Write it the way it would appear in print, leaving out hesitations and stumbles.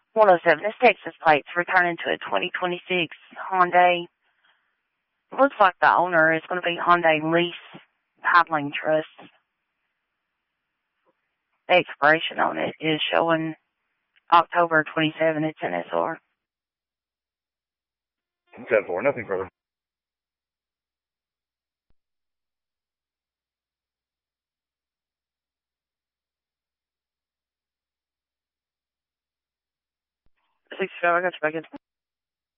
107. This Texas plate's returning to a 2026 Hyundai. Looks like the owner is going to be Hyundai Lease Titling Trust. The expiration on it is showing October 27. It's an SR. 10-4, nothing further. I got you back in.